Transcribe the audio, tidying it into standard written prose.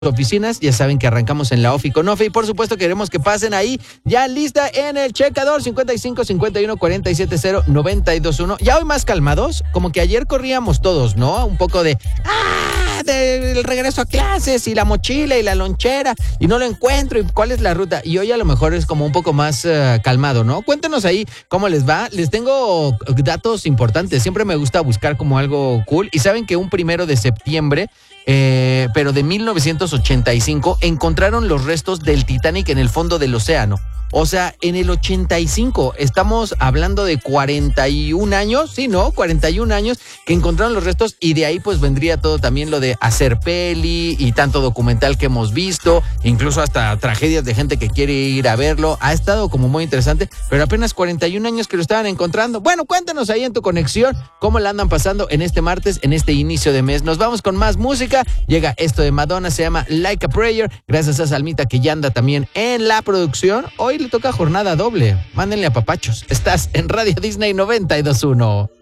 oficinas. Ya saben que arrancamos en la OFI con OFI y por supuesto queremos que pasen ahí ya lista en el checador 55 51 47 0 92 1. Ya hoy más calmados, como que ayer corríamos todos, ¿no? Un poco del regreso a clases y la mochila y la lonchera y no lo encuentro y cuál es la ruta, y hoy a lo mejor es como un poco más calmado, ¿no? Cuéntenos ahí cómo les va. Les tengo datos importantes, siempre me gusta buscar como algo cool, y saben que un 1 de septiembre pero de 1985 encontraron los restos del Titanic en el fondo del océano. O sea, en el 85, estamos hablando de 41 años, sí, ¿no? 41 años que encontraron los restos, y de ahí pues vendría todo también lo de hacer peli y tanto documental que hemos visto, incluso hasta tragedias de gente que quiere ir a verlo. Ha estado como muy interesante, pero apenas 41 años que lo estaban encontrando. Bueno, cuéntanos ahí en tu conexión cómo la andan pasando en este martes, en este inicio de mes. Nos vamos con más música. Llega esto de Madonna, se llama Like a Prayer, gracias a Salmita que ya anda también en la producción. Hoy le toca jornada doble. Mándenle a papachos. Estás en Radio Disney 92.1.